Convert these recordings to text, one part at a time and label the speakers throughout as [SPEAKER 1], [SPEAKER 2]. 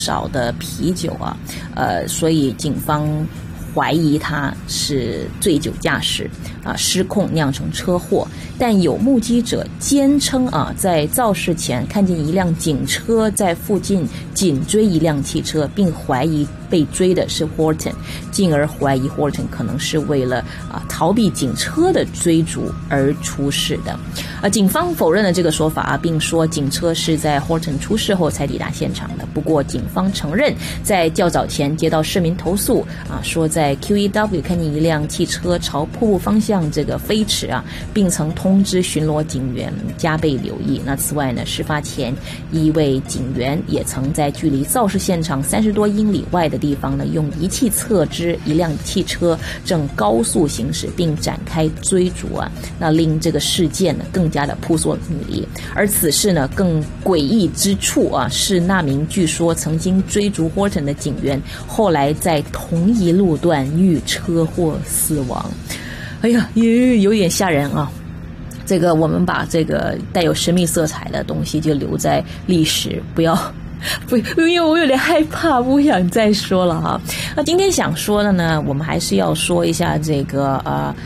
[SPEAKER 1] 少的啤酒啊，所以警方怀疑他是醉酒驾驶失控酿成车祸。但有目击者坚称在肇事前看见一辆警车在附近紧追一辆汽车，并怀疑被追的是 Horton， 进而怀疑 Horton 可能是为了逃避警车的追逐而出事的。警方否认了这个说法并说警车是在 Horton 出事后才抵达现场的。不过警方承认在较早前接到市民投诉说在 QEW 看见一辆汽车朝瀑布方向这个飞驰并曾通知巡逻警员加倍留意。那此外呢，事发前一位警员也曾在距离肇事现场30多英里外的地方呢，用仪器测知一辆汽车正高速行驶并展开追逐那令这个事件呢更加的扑朔迷离。而此事呢更诡异之处是那名据说曾经追逐 Horton 的警员后来在同一路段遇车祸死亡。哎呀，有点吓人这个我们把这个带有神秘色彩的东西就留在历史，不，因为我有点害怕，不想再说了那今天想说的呢，我们还是要说一下这个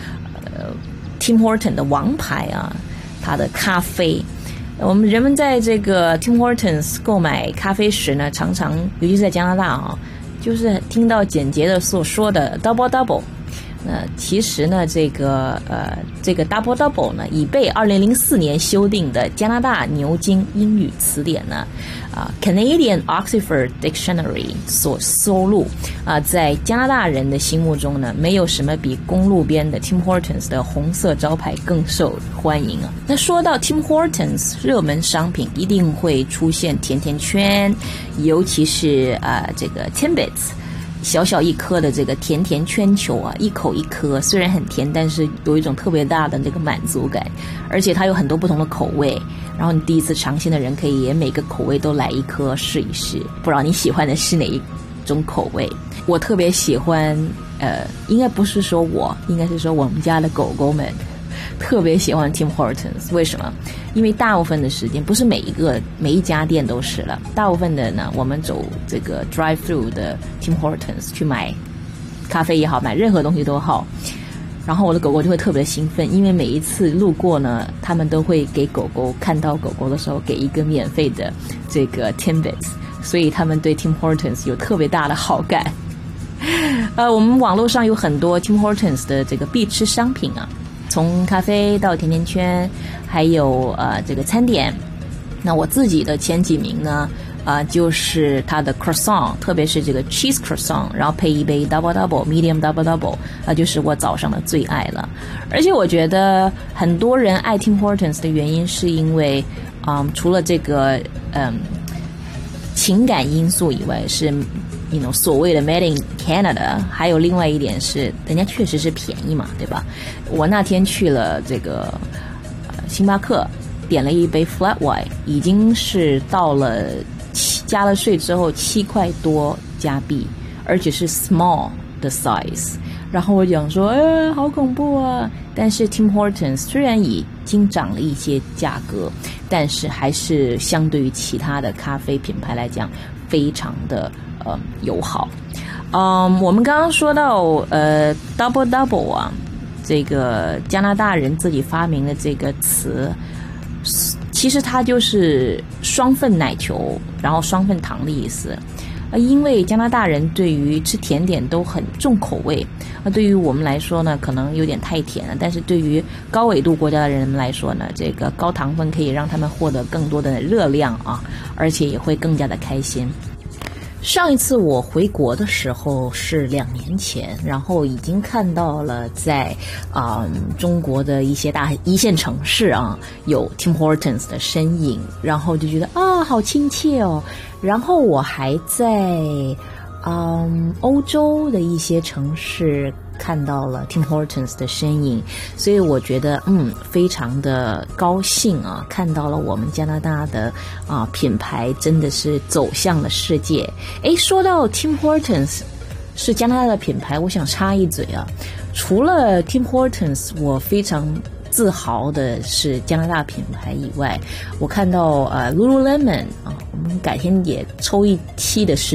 [SPEAKER 1] Tim Horton 的王牌他的咖啡。我们人们在这个 Tim Hortons 购买咖啡时呢，常常尤其是在加拿大就是听到简洁的所说的 double double。其实呢，这个 double double 呢，已被2004年修订的加拿大牛津英语词典呢Canadian Oxford Dictionary 所收录在加拿大人的心目中呢，没有什么比公路边的 Tim Hortons 的红色招牌更受欢迎那说到 Tim Hortons 热门商品，一定会出现甜甜圈，尤其是这个 Timbits。小小一颗的这个甜甜圈球一口一颗，虽然很甜，但是有一种特别大的那个满足感，而且它有很多不同的口味，然后你第一次尝鲜的人可以也每个口味都来一颗试一试。不知道你喜欢的是哪一种口味？我特别喜欢应该不是说应该是说我们家的狗狗们特别喜欢 Tim Hortons。 为什么？因为大部分的时间，不是每一家店都是了，大部分的呢，我们走这个 drive through 的 Tim Hortons 去买咖啡也好，买任何东西都好，然后我的狗狗就会特别兴奋，因为每一次路过呢，他们都会给狗狗，看到狗狗的时候给一个免费的这个 Timbits， 所以他们对 Tim Hortons 有特别大的好感。我们网络上有很多 Tim Hortons 的这个必吃商品从咖啡到甜甜圈，还有这个餐点。那我自己的前几名呢就是它的 croissant， 特别是这个 cheese croissant， 然后配一杯 double double medium double double， 就是我早上的最爱了。而且我觉得很多人爱 Tim Hortons 的原因是因为除了这个情感因素以外，是所谓的 Made in Canada， 还有另外一点是人家确实是便宜嘛，对吧？我那天去了这个星巴克，点了一杯 flat white， 已经是到了加了税之后7块多加币，而且是 small 的 size。然后我讲说好恐怖但是 Tim Hortons 虽然已经涨了一些价格，但是还是相对于其他的咖啡品牌来讲非常的友好。我们刚刚说到double double 这个加拿大人自己发明的这个词，其实它就是双份奶球然后双份糖的意思。因为加拿大人对于吃甜点都很重口味，对于我们来说呢可能有点太甜了，但是对于高纬度国家的人们来说呢，这个高糖分可以让他们获得更多的热量而且也会更加的开心。上一次我回国的时候是2年前，然后已经看到了在中国的一些大一线城市有 Tim Hortons 的身影，然后就觉得好亲切然后我还在欧洲的一些城市看到了 Tim Hortons 的身影，所以我觉得非常的高兴看到了我们加拿大的品牌真的是走向了世界。说到 Tim Hortons 是加拿大的品牌，我想插一嘴除了 Tim Hortons 我非常自豪的是加拿大品牌以外，我看到Lululemon 啊，我们改天也抽一期的时